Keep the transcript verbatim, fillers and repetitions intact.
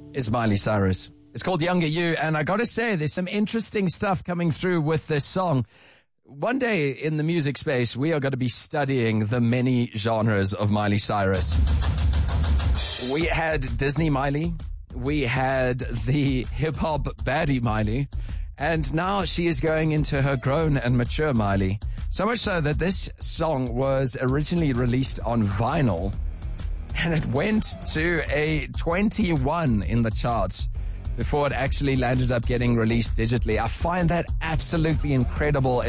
is Miley Cyrus. It's called Younger You, and I gotta say, there's some interesting stuff coming through with this song. One day in the music space, we are going to be studying the many genres of Miley Cyrus. We had Disney Miley, we had the hip-hop baddie Miley, and now she is going into her grown and mature Miley. So much so that this song was originally released on vinyl, and it went to a twenty-one in the charts before it actually landed up getting released digitally. I find that absolutely incredible.